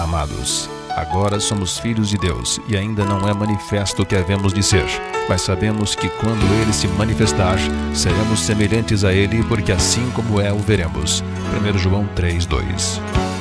Amados, agora somos filhos de Deus e ainda não é manifesto o que havemos de ser, mas sabemos que quando Ele se manifestar, seremos semelhantes a Ele, porque assim como é o veremos. 1 João 3:2.